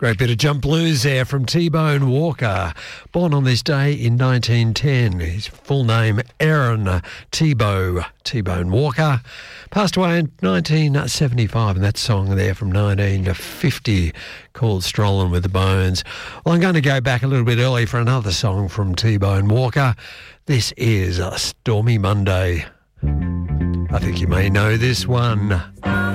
Great bit of jump blues there from T-Bone Walker. Born on this day in 1910. His full name, Aaron T-Bone Walker. Passed away in 1975, and that song there from 1950 called Strolling with the Bones. Well, I'm going to go back a little bit early for another song from T-Bone Walker. This is a Stormy Monday. I think you may know this one.